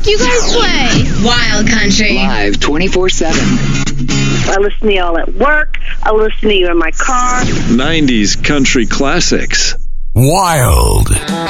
music you guys play? Wild Country. Live 24/7. I listen to y'all at work. I listen to you in my car. 90s country classics. Wild.